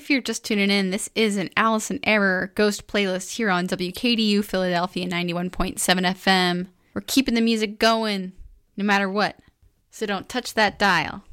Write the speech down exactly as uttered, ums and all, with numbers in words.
If you're just tuning in, this is an Alice in Error Ghost playlist here on W K D U Philadelphia ninety-one point seven F M. We're keeping the music going, no matter what. So don't touch that dial.